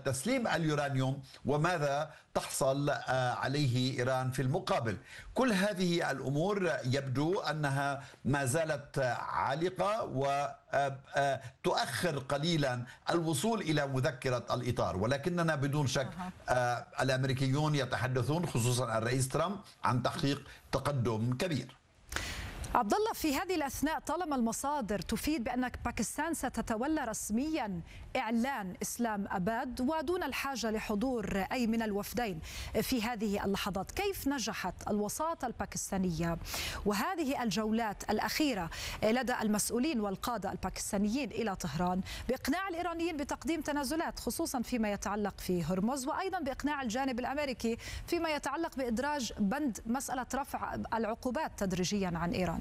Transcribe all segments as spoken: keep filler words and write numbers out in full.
تسليم اليورانيوم وماذا تحصل عليه إيران في المقابل. كل هذه الأمور يبدو أنها ما زالت عالقة وتؤخر قليلا الوصول إلى مذكرة الإطار، ولكننا بدون شك الأمريكيون يتحدثون خصوصا الرئيس ترامب عن تحقيق تقدم كبير. عبد الله، في هذه الأثناء طالما المصادر تفيد بأن باكستان ستتولى رسميا إعلان إسلام أباد ودون الحاجة لحضور أي من الوفدين في هذه اللحظات، كيف نجحت الوساطة الباكستانية وهذه الجولات الأخيرة لدى المسؤولين والقادة الباكستانيين إلى طهران بإقناع الإيرانيين بتقديم تنازلات خصوصا فيما يتعلق في هرمز، وأيضا بإقناع الجانب الأمريكي فيما يتعلق بإدراج بند مسألة رفع العقوبات تدريجيا عن إيران؟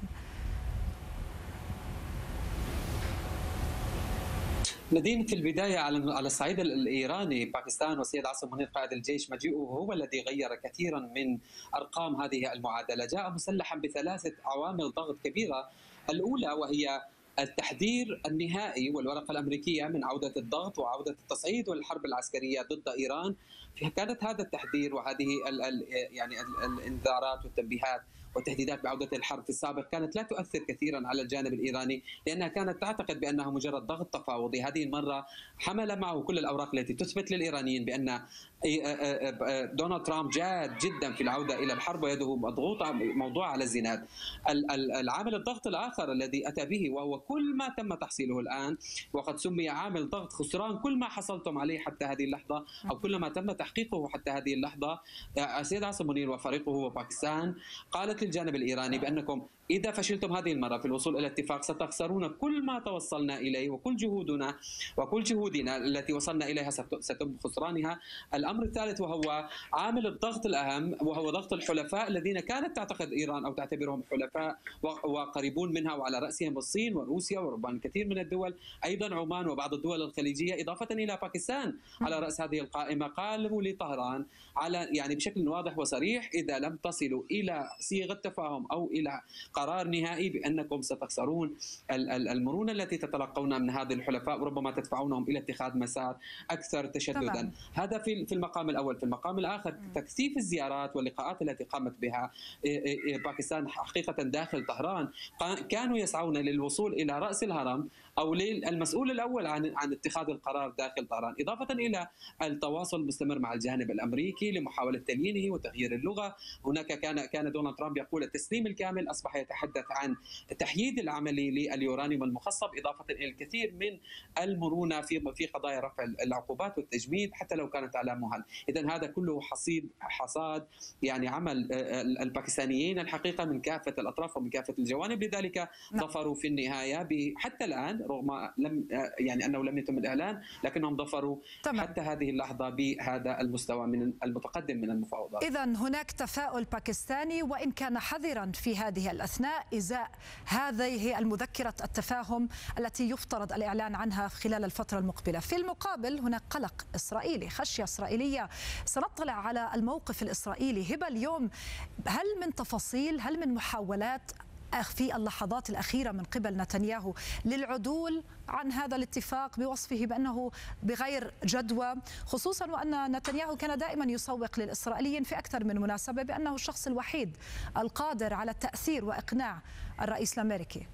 نادين، في البداية على على الصعيد الإيراني باكستان والسيد عاصم منير قائد الجيش مجيئه هو الذي غير كثيرا من أرقام هذه المعادلة. جاء مسلحا بثلاثة عوامل ضغط كبيرة. الأولى وهي التحذير النهائي والورقة الأمريكية من عودة الضغط وعودة التصعيد والحرب العسكرية ضد إيران. كانت هذا التحذير وهذه ال ال يعني الانذارات والتنبيهات والتهديدات بعودة الحرب في السابق كانت لا تؤثر كثيرا على الجانب الإيراني، لأنها كانت تعتقد بأنه مجرد ضغط تفاوضي. هذه المرة حمل معه كل الأوراق التي تثبت للإيرانيين بأن دونالد ترامب جاد جدا في العودة إلى الحرب ويده مضغوطة موضوع على الزناد. العامل الضغط الآخر الذي أتى به وهو كل ما تم تحصيله الآن، وقد سمي عامل ضغط خسران كل ما حصلتم عليه حتى هذه اللحظة أو كل ما تم تحقيقه حتى هذه اللحظة. السيد عاصم منير وفريقه وباكستان قالت للجانب الإيراني بأنكم إذا فشلتم هذه المرة في الوصول إلى اتفاق ستخسرون كل ما توصلنا إليه وكل جهودنا وكل جهودنا التي وصلنا إليها ستم خسرانها. الأمر الثالث وهو عامل الضغط الأهم وهو ضغط الحلفاء الذين كانت تعتقد إيران أو تعتبرهم حلفاء وقريبون منها، وعلى رأسهم الصين وروسيا وربما الكثير من الدول، أيضا عمان وبعض الدول الخليجية، إضافة إلى باكستان على رأس هذه القائمة. قالوا لطهران على يعني بشكل واضح وصريح إذا لم تصلوا إلى صيغة تفاهم أو إلى قرار نهائي بأنكم ستخسرون المرونة التي تتلقونها من هذه الحلفاء وربما تدفعونهم إلى اتخاذ مسار أكثر تشددا. طبعا. هذا في في المقام الأول. في المقام الآخر تكثيف الزيارات واللقاءات التي قامت بها باكستان حقيقة داخل طهران، كانوا يسعون للوصول إلى رأس الهرم أو للمسؤول الأول عن عن اتخاذ القرار داخل طهران، إضافة إلى التواصل المستمر مع الجانب الأمريكي لمحاولة تليينه وتغيير اللغة. هناك كان كان دونالد ترامب يقول التسليم الكامل، أصبح يتحدث عن التحييد العملي لليورانيوم المخصب، إضافة إلى الكثير من المرونة في في قضايا رفع العقوبات والتجميد حتى لو كانت على مهل. إذن هذا كله حصيد حصاد يعني عمل الباكستانيين الحقيقة من كافة الأطراف ومن كافة الجوانب، لذلك ظفروا في النهاية حتى الآن رغم لم يعني أنه لم يتم الإعلان، لكنهم ظفروا حتى هذه اللحظة بهذا المستوى من المتقدم من المفاوضات. إذن هناك تفاؤل باكستاني وإن كان حذرا في هذه الأثناء إزاء هذه المذكرة التفاهم التي يفترض الإعلان عنها خلال الفترة المقبلة. في المقابل هناك قلق إسرائيلي، خشية إسرائيلية. سنطلع على الموقف الإسرائيلي. هبة، اليوم هل من تفاصيل، هل من محاولات في اللحظات الأخيرة من قبل نتنياهو للعدول عن هذا الاتفاق بوصفه بأنه بغير جدوى، خصوصا وأن نتنياهو كان دائما يسوق للإسرائيليين في أكثر من مناسبة بأنه الشخص الوحيد القادر على التأثير وإقناع الرئيس الأمريكي؟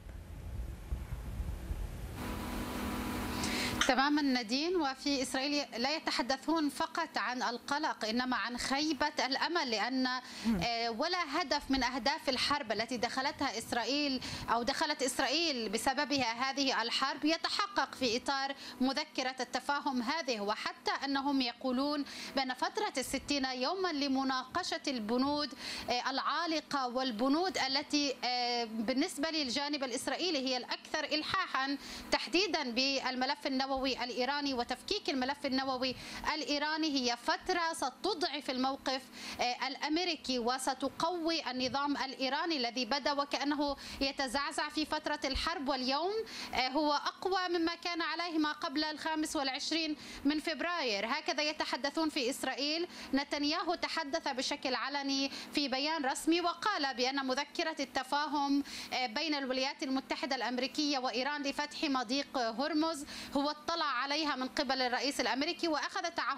تماما نادين، وفي إسرائيل لا يتحدثون فقط عن القلق إنما عن خيبة الأمل، لأن ولا هدف من أهداف الحرب التي دخلتها إسرائيل أو دخلت إسرائيل بسببها هذه الحرب يتحقق في إطار مذكرة التفاهم هذه. وحتى أنهم يقولون بأن فترة الستين يوما لمناقشة البنود العالقة والبنود التي بالنسبة للجانب الإسرائيلي هي الأكثر إلحاحا، تحديدا بالملف النووي الإيراني وتفكيك الملف النووي الإيراني. هي فترة ستضعف الموقف الأمريكي وستقوي النظام الإيراني الذي بدا وكأنه يتزعزع في فترة الحرب، واليوم هو أقوى مما كان عليه ما قبل الخامس والعشرين من فبراير. هكذا يتحدثون في إسرائيل. نتنياهو تحدث بشكل علني في بيان رسمي وقال بأن مذكرة التفاهم بين الولايات المتحدة الأمريكية وإيران لفتح مضيق هرمز هو اطلع عليها من قبل الرئيس الأمريكي وأخذ تعهد